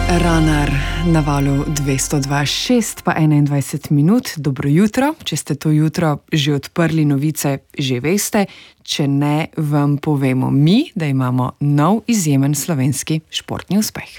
Runner na valu 202.6 pa 21 minut. Dobro jutro. Če ste to jutro že odprli novice, že veste. Če ne, vam povemo mi, da imamo nov izjemen slovenski športni uspeh.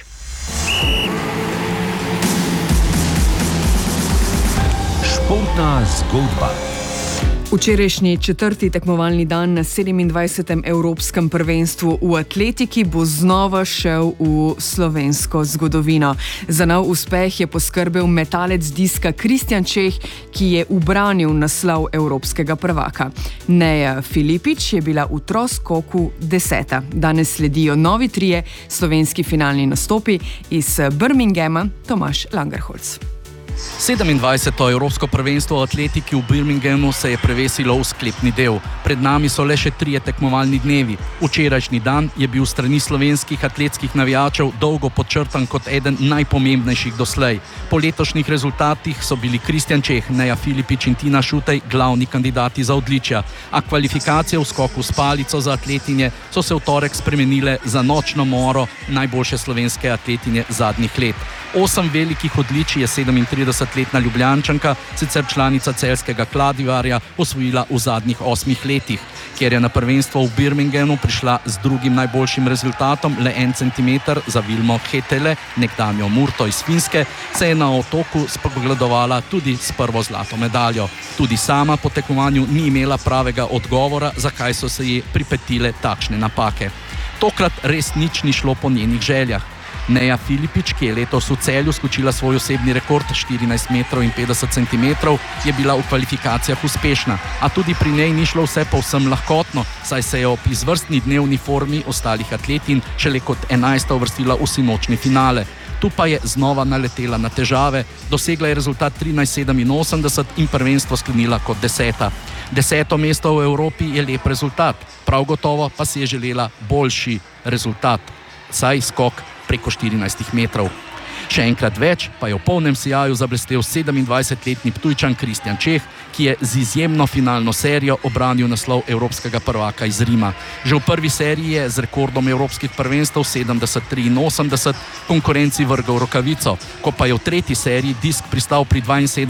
Športna zgodba. Včerajšnji četrti tekmovalni dan na 27. Evropskem prvenstvu v atletiki bo znova šel v slovensko zgodovino. Za nov uspeh je poskrbel metalec diska Kristjan Čeh, ki je ubranil naslov evropskega prvaka. Neja Filipič je bila v troskoku 10. Danes sledijo novi trije slovenski finalni nastopi iz Birminghama. Tomaž Langerholz. 27. Evropsko prvenstvo v atletiki v Birminghamu se je prevesilo v sklepni del. Pred nami so le še 3 tekmovalni dnevi. Včerajšnji dan je bil strani slovenskih atletskih navijačev dolgo podčrtan kot eden najpomembnejših doslej. Po letošnjih rezultatih so bili Kristjan Čeh, Neja Filipič in Tina Šutej glavni kandidati za odličja, a kvalifikacije v skoku s palico za atletinje so se v torek spremenile za nočno moro najboljše slovenske atletinje zadnjih let. 8 velikih odličij je 37-letna Ljubljančanka, sicer članica celjskega Kladivarja, osvojila v zadnjih 8 letih. Ker je na prvenstvo v Birminghamu prišla z drugim najboljšim rezultatom, le 1 centimeter za Vilmo Hetele, nekdanjo Murto iz Finske, se je na otoku spogledovala tudi s prvo zlato medaljo. Tudi sama po tekmovanju ni imela pravega odgovora, zakaj so se ji pripetile takšne napake. Tokrat res nič ni šlo po njenih željah. Neja Filipič, ki je letos v Celju skočila svoj osebni rekord 14 metrov in 50 centimetrov, je bila v kvalifikacijah uspešna, a tudi pri njej ni šlo vse povsem lahkotno, saj se je ob izvrstni dnevni formi ostalih atletin šele kot 11. uvrstila v sinočni finale. Tu pa je znova naletela na težave, dosegla je rezultat 13,87 in prvenstvo sklenila kot 10. 10. mesto v Evropi je lep rezultat, prav gotovo pa si je želela boljši rezultat, saj skok preko 14 metrov. Še enkrat več pa je v polnem sijaju zablestel 27-letni Ptujčan Kristjan Čeh, ki je z izjemno finalno serijo obranil naslov evropskega prvaka iz Rima. Že v prvi seriji je z rekordom evropskih prvenstev 70-83 konkurenci vrgel rokavico, ko pa je v tretji seriji disk pristal pri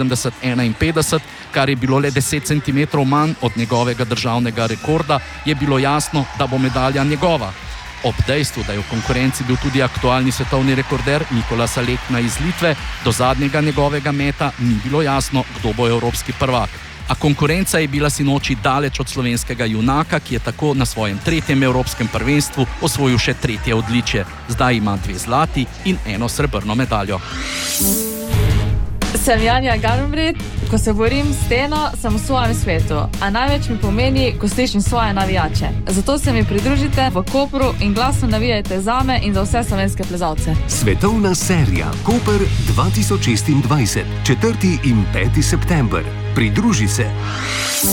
72-51, kar je bilo le 10 cm manj od njegovega državnega rekorda, je bilo jasno, da bo medalja njegova. Ob dejstvu, da je v konkurenci bil tudi aktualni svetovni rekorder Nikola Salekna iz Litve, do zadnjega njegovega meta ni bilo jasno, kdo bo evropski prvak. A konkurenca je bila sinoči daleč od slovenskega junaka, ki je tako na svojem 3. evropskem prvenstvu osvojil še 3. odličje. Zdaj ima 2 zlati in 1 srebrno medaljo. Sem Janja Garnbret, ko se borim s steno, sem v svojem svetu, a največ mi pomeni, ko slišim svoje navijače. Zato se mi pridružite v Kopru in glasno navijajte zame in za vse slovenske plezalce. Svetovna serija Koper 2026, 4. in 5. september. Pridruži se.